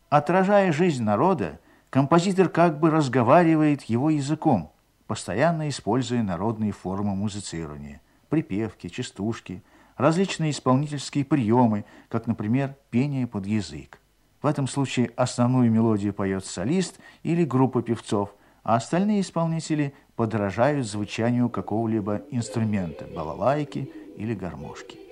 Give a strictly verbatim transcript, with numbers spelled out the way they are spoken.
Отражая жизнь народа, композитор как бы разговаривает его языком, постоянно используя народные формы музицирования, припевки, частушки, различные исполнительские приемы, как, например, пение под язык. В этом случае основную мелодию поет солист или группа певцов, а остальные исполнители подражают звучанию какого-либо инструмента, балалайки или гармошки.